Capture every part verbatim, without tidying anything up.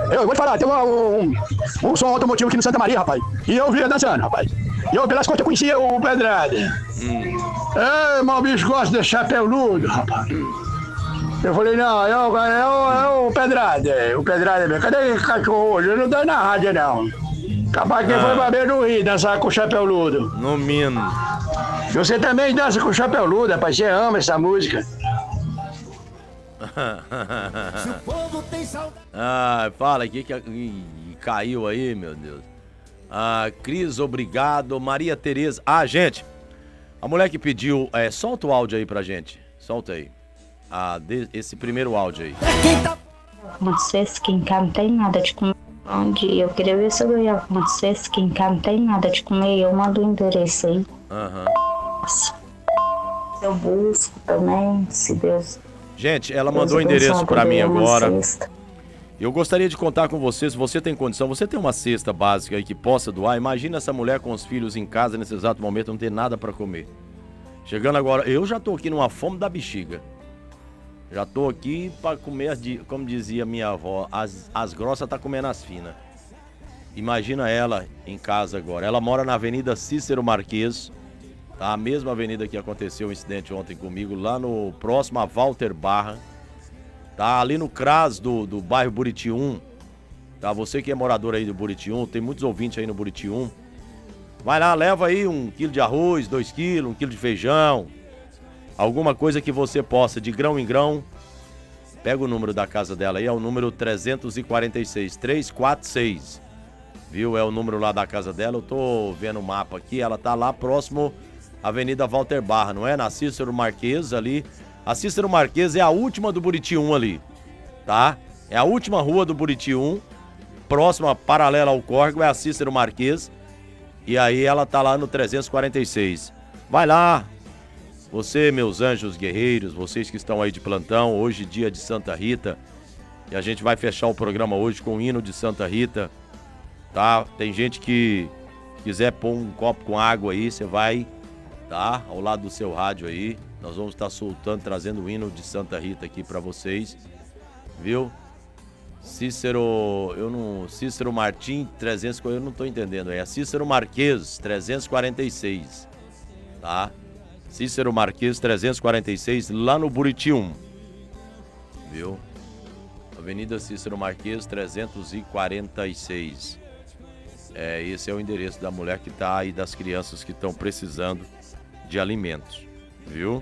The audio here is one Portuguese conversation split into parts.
Eu vou te falar, tem um, um, um som automotivo aqui no Santa Maria, rapaz. E eu via dançando, rapaz. E eu, pelas contas, eu conhecia o Pedrada. Hum. É, mas o bicho gosta de chapéu-ludo, rapaz. Eu falei, não, é o, é o, é o Pedrada. O Pedrada mesmo. Cadê esse cachorro hoje? Eu não tô na rádio, não. Capaz que ah. foi pra beira do Rio dançar com o chapéu-ludo. No mínimo. Você também dança com o chapéu-ludo, rapaz. Você ama essa música. Ah, fala aqui que Ih, caiu aí, meu Deus. Ah, Cris, obrigado. Maria Tereza. Ah, gente, a mulher que pediu, é, solta o áudio aí pra gente. Solta aí. Ah, de, esse primeiro áudio aí. Vocês que em casa não tem nada de comer. Bom dia, eu queria ver se eu ia com vocês que em casa não tem nada de comer. Eu mando o endereço aí. Aham. Uhum. Eu busco também, se Deus. Gente, ela mandou o endereço pra mim agora. Eu gostaria de contar com você, se você tem condição, você tem uma cesta básica aí que possa doar. Imagina essa mulher com os filhos em casa nesse exato momento, não ter nada pra comer. Chegando agora, eu já tô aqui numa fome da bexiga. Já tô aqui pra comer, como dizia minha avó, as, as grossas tá comendo as finas. Imagina ela em casa agora. Ela mora na Avenida Cícero Marques. Tá? A mesma avenida que aconteceu o incidente ontem comigo, lá no próximo a Walter Barra. Tá? Ali no C R A S do, do bairro Buriti um. Tá? Você que é morador aí do Buriti um, tem muitos ouvintes aí no Buriti um. Vai lá, leva aí um quilo de arroz, dois quilos, um quilo de feijão. Alguma coisa que você possa, de grão em grão. Pega o número da casa dela aí, é o número trezentos e quarenta e seis, trezentos e quarenta e seis. Viu? É o número lá da casa dela. Eu tô vendo o mapa aqui, ela tá lá próximo Avenida Walter Barra, não é? Na Cícero Marques ali. A Cícero Marques é a última do Buriti um ali, tá? É a última rua do Buriti um, próxima, paralela ao córrego, é a Cícero Marques. E aí ela tá lá no trezentos e quarenta e seis. Vai lá, você, meus anjos guerreiros, vocês que estão aí de plantão, hoje dia de Santa Rita. E a gente vai fechar o programa hoje com o hino de Santa Rita, tá? Tem gente que quiser pôr um copo com água aí, você vai... Tá? Ao lado do seu rádio aí, nós vamos estar soltando, trazendo o hino de Santa Rita aqui pra vocês, viu? Cícero, eu não, Cícero Martim trezentos, eu não tô entendendo, é Cícero Marques trezentos e quarenta e seis, tá? Cícero Marques trezentos e quarenta e seis, lá no Buriti um, viu? Avenida Cícero Marques trezentos e quarenta e seis. É, esse é o endereço da mulher que tá aí, das crianças que estão precisando de alimentos, viu?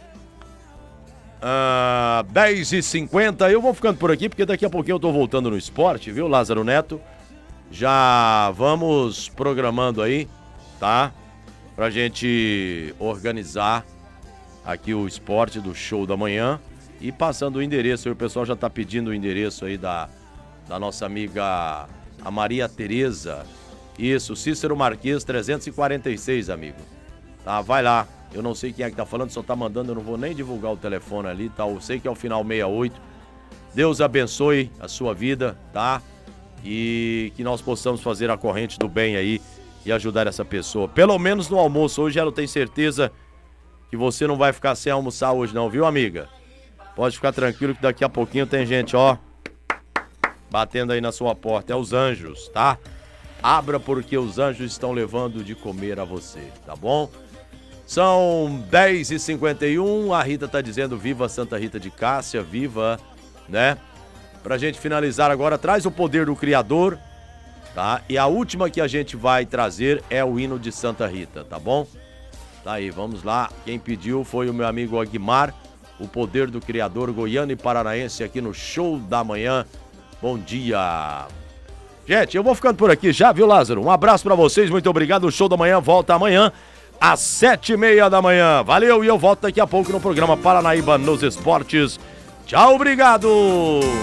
Ah, dez e cinquenta, eu vou ficando por aqui, porque daqui a pouquinho eu tô voltando no esporte, viu, Lázaro Neto? Já vamos programando aí, tá? Pra gente organizar aqui o esporte do show da manhã e passando o endereço, aí o pessoal já tá pedindo o endereço aí da, da nossa amiga, a Maria Tereza. Isso, Cícero Marques trezentos e quarenta e seis, amigo. Tá, vai lá. Eu não sei quem é que tá falando, só tá mandando, eu não vou nem divulgar o telefone ali, tá? Eu sei que é o final sessenta e oito. Deus abençoe a sua vida, tá? E que nós possamos fazer a corrente do bem aí e ajudar essa pessoa. Pelo menos no almoço. Hoje ela tem certeza que você não vai ficar sem almoçar hoje não, viu, amiga? Pode ficar tranquilo que daqui a pouquinho tem gente, ó, batendo aí na sua porta. É os anjos, tá? Abra porque os anjos estão levando de comer a você, tá bom? São dez e cinquenta e um, a Rita tá dizendo viva Santa Rita de Cássia, viva, né? Pra gente finalizar agora, traz o poder do Criador, tá? E a última que a gente vai trazer é o hino de Santa Rita, tá bom? Tá aí, vamos lá. Quem pediu foi o meu amigo Aguimar, o poder do Criador goiano e paranaense aqui no Show da Manhã. Bom dia! Gente, eu vou ficando por aqui já, viu, Lázaro? Um abraço pra vocês, muito obrigado. O Show da Manhã volta amanhã às sete e meia da manhã. Valeu, e eu volto daqui a pouco no programa Paranaíba nos Esportes. Tchau, obrigado!